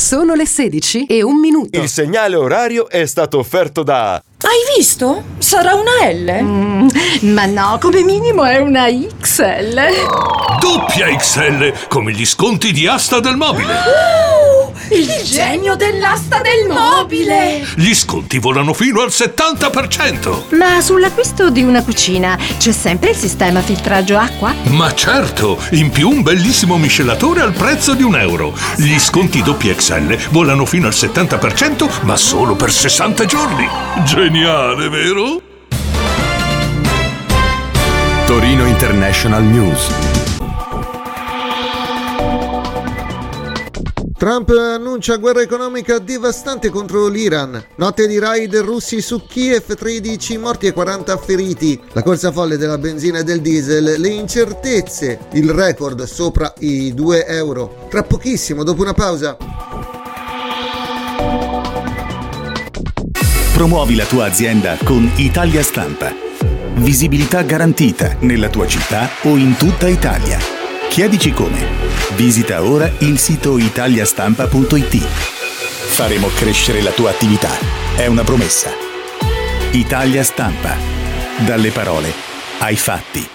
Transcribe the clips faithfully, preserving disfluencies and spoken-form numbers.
Sono le sedici e un minuto. Il segnale orario è stato offerto da... Hai visto? Sarà una L? Mm, ma no, come minimo è una X L. Doppia X L, come gli sconti di Asta del Mobile. Uh, il, il genio dell'asta del mobile. Gli sconti volano fino al settanta per cento. Ma sull'acquisto di una cucina c'è sempre il sistema filtraggio acqua? Ma certo, in più un bellissimo miscelatore al prezzo di un euro. Gli sconti doppia X L volano fino al settanta per cento, ma solo per sessanta giorni. Geniale, vero? Torino International News. Trump annuncia guerra economica devastante contro l'Iran. Notte di raid russi su Kiev, tredici morti e quaranta feriti. La corsa folle della benzina e del diesel, le incertezze, il record sopra i due euro. Tra pochissimo, dopo una pausa. Promuovi la tua azienda con Italia Stampa. Visibilità garantita nella tua città o in tutta Italia. Chiedici come. Visita ora il sito italiastampa punto it. Faremo crescere la tua attività. È una promessa. Italia Stampa. Dalle parole ai fatti.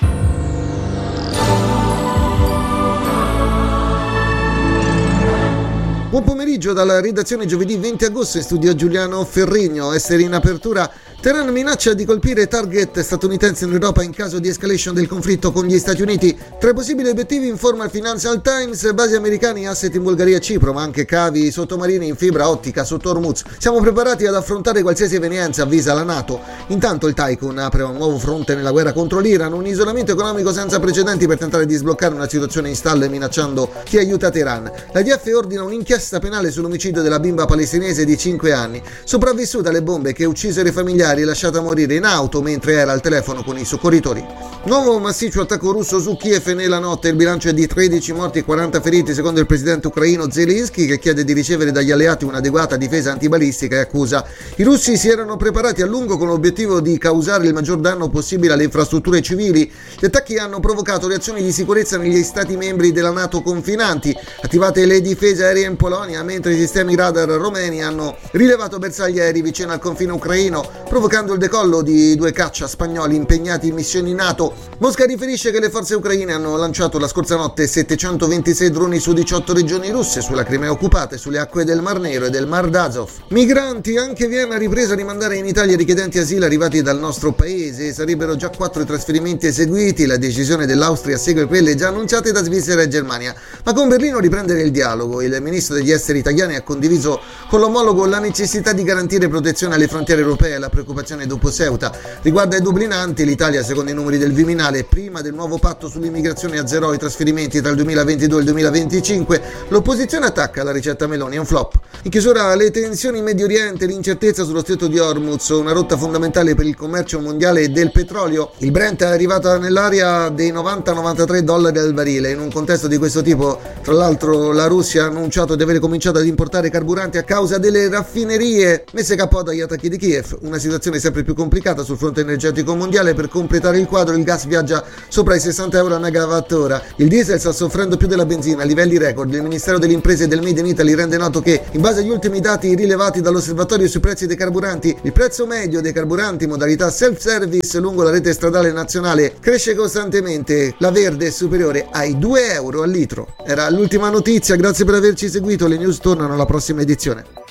Buon pomeriggio dalla redazione. Giovedì venti agosto in studio Giuliano Ferrigno. Essere in apertura. Teheran minaccia di colpire target statunitensi in Europa in caso di escalation del conflitto con gli Stati Uniti. Tra i possibili obiettivi informa il Financial Times: basi americani, asset in Bulgaria e Cipro, ma anche cavi sottomarini in fibra ottica sotto Hormuz. Siamo preparati ad affrontare qualsiasi evenienza, avvisa la NATO. Intanto il Tycoon apre un nuovo fronte nella guerra contro l'Iran, un isolamento economico senza precedenti per tentare di sbloccare una situazione in stallo e minacciando chi aiuta Teheran. La D F ordina un'inchiesta penale sull'omicidio della bimba palestinese di cinque anni, sopravvissuta alle bombe che uccisero i familiari e lasciata morire in auto mentre era al telefono con i soccorritori. Nuovo massiccio attacco russo su Kiev nella notte, il bilancio è di tredici morti e quaranta feriti secondo il presidente ucraino Zelensky, che chiede di ricevere dagli alleati un'adeguata difesa antibalistica e accusa: i russi si erano preparati a lungo con l'obiettivo di causare il maggior danno possibile alle infrastrutture civili. Gli attacchi hanno provocato reazioni di sicurezza negli stati membri della NATO confinanti, attivate le difese aeree in Polonia, mentre i sistemi radar romeni hanno rilevato bersagli aerei vicino al confine ucraino, provocando il decollo di due caccia spagnoli impegnati in missioni NATO. Mosca riferisce che le forze ucraine hanno lanciato la scorsa notte settecentoventisei droni su diciotto regioni russe, sulla Crimea occupata e sulle acque del Mar Nero e del Mar d'Azov. Migranti, anche Vienna ha ripreso a rimandare in Italia richiedenti asilo arrivati dal nostro paese. Sarebbero già quattro i trasferimenti eseguiti, la decisione dell'Austria segue quelle già annunciate da Svizzera e Germania. Ma con Berlino riprendere il dialogo. Il ministro degli esteri italiani ha condiviso con l'omologo la necessità di garantire protezione alle frontiere europee. La preoccupazione dopo Ceuta riguarda i dublinanti. L'Italia, secondo i numeri del Viminale, prima del nuovo patto sull'immigrazione, azzerò i trasferimenti tra il duemilaventidue e il duemilaventicinque. L'opposizione attacca la ricetta Meloni, è un flop. In chiusura, le tensioni in Medio Oriente, l'incertezza sullo stretto di Hormuz, una rotta fondamentale per il commercio mondiale del petrolio. Il Brent è arrivato nell'area dei novanta novantatré dollari al barile. In un contesto di questo tipo, tra l'altro, la Russia ha annunciato di aver cominciato ad importare carburanti a causa delle raffinerie messe capo dagli attacchi di Kiev. Una situazione sempre più complicata sul fronte energetico mondiale. Per completare il quadro, il gas viaggia sopra i sessanta euro a megawattora. Il diesel sta soffrendo più della benzina a livelli record. Il Ministero delle Imprese e del Made in Italy rende noto che, in base agli ultimi dati rilevati dall'osservatorio sui prezzi dei carburanti, il prezzo medio dei carburanti in modalità self-service lungo la rete stradale nazionale cresce costantemente. La verde è superiore ai due euro al litro. Era l'ultima notizia, grazie per averci seguito. Le news tornano alla prossima edizione.